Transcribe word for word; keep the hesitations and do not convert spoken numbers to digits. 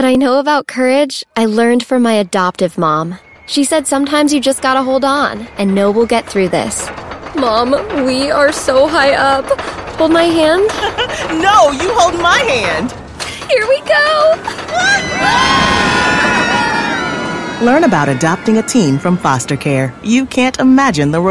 What I know about courage, I learned from my adoptive mom. She said sometimes you just gotta hold on and know we'll get through this. Mom, we are so high up. Hold my hand. No, you hold my hand. Here we go. Learn about adopting a teen from foster care. You can't imagine the